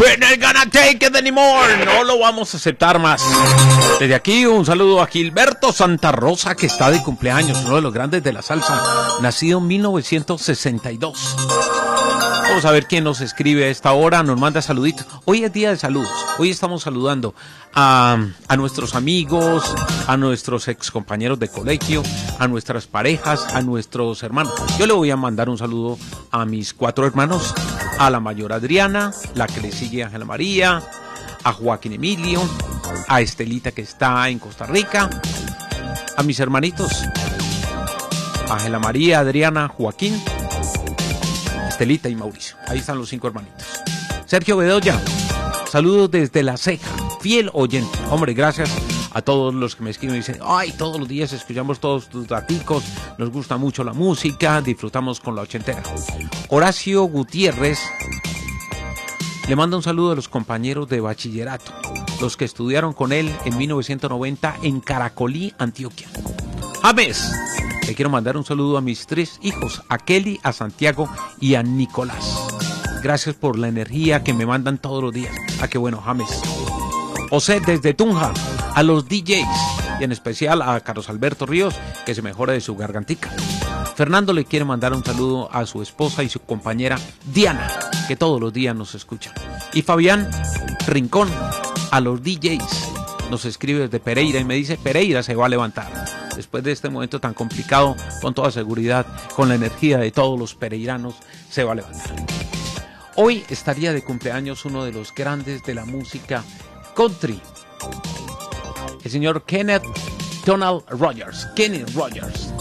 We're not gonna take it anymore. No lo vamos a aceptar más. Desde aquí un saludo a Gilberto Santa Rosa, que está de cumpleaños, uno de los grandes de la salsa, nacido en 1962. Vamos a ver quién nos escribe a esta hora, nos manda saluditos. Hoy es día de saludos, hoy estamos saludando a nuestros amigos, a nuestros ex compañeros de colegio, a nuestras parejas, a nuestros hermanos. Yo le voy a mandar un saludo a mis 4 hermanos, a la mayor Adriana, la que le sigue Ángela María, a Joaquín Emilio, a Estelita que está en Costa Rica, a mis hermanitos, Ángela María, Adriana, Joaquín, Estelita y Mauricio. Ahí están los 5 hermanitos. Sergio Bedoya, saludos desde La Ceja, fiel oyente. Hombre, gracias a todos los que me escriben y dicen, ay, todos los días escuchamos todos tus daticos, nos gusta mucho la música, disfrutamos con la ochentera. Horacio Gutiérrez le manda un saludo a los compañeros de bachillerato, los que estudiaron con él en 1990 en Caracolí, Antioquia. James, le quiero mandar un saludo a mis 3 hijos, a Kelly, a Santiago y a Nicolás. Gracias por la energía que me mandan todos los días. Ah, qué bueno, James. José desde Tunja, a los DJs y en especial a Carlos Alberto Ríos, que se mejora de su gargantica. Fernando le quiere mandar un saludo a su esposa y su compañera Diana, que todos los días nos escuchan. Y Fabián Rincón, a los DJs, nos escribe desde Pereira y me dice, Pereira se va a levantar. Después de este momento tan complicado, con toda seguridad, con la energía de todos los pereiranos, se va a levantar. Hoy estaría de cumpleaños uno de los grandes de la música country, el señor Kenneth Donald Rogers. Kenny Rogers.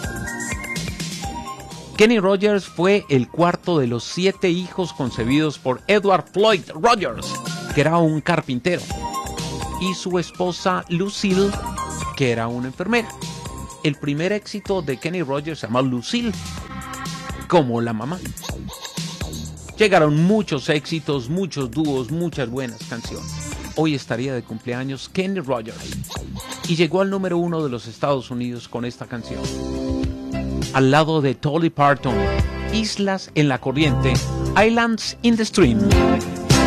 Kenny Rogers fue el cuarto de los 7 hijos concebidos por Edward Floyd Rogers, que era un carpintero, y su esposa Lucille, que era una enfermera. El primer éxito de Kenny Rogers se llama Lucille, como la mamá. Llegaron muchos éxitos, muchos dúos, muchas buenas canciones. Hoy estaría de cumpleaños Kenny Rogers y llegó al número 1 de los Estados Unidos con esta canción, al lado de Dolly Parton, Islas en la Corriente, Islands in the Stream.